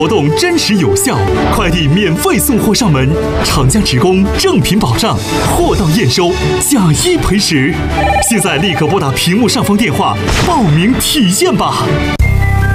活动真实有效，快递免费送货上门，厂家职工正品保障，货到验收，假一赔10。现在立刻拨打屏幕上方电话报名体验吧。